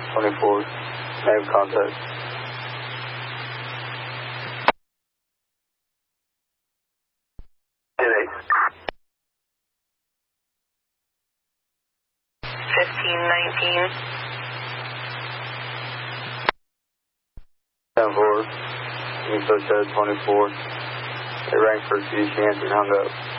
24, negative contact. Eight. 1519. 10-4, you can push that 24. It rang for a few, she answered, hung up.